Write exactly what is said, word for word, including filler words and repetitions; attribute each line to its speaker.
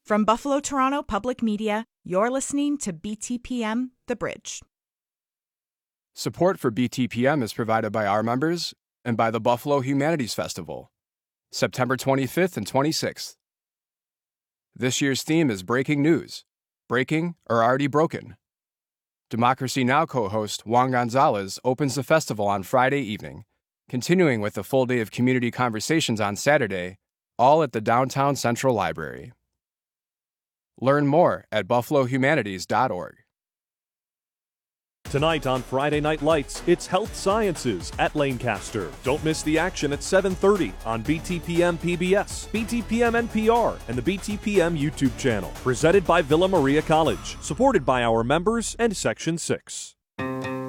Speaker 1: From Buffalo Toronto Public Media, you're listening to B T P M The Bridge.
Speaker 2: Support for B T P M is provided by our members and by the Buffalo Humanities Festival, September twenty-fifth and twenty-sixth. This year's theme is Breaking News, Breaking or Already Broken. Democracy Now! Co-host Juan Gonzalez opens the festival on Friday evening, continuing with a full day of community conversations on Saturday, all at the Downtown Central Library. Learn more at buffalo humanities dot org.
Speaker 3: Tonight on Friday Night Lights, it's Health Sciences at Lancaster. Don't miss the action at seven thirty on B T P M P B S, B T P M N P R, and the B T P M YouTube channel. Presented by Villa Maria College. Supported by our members and Section six.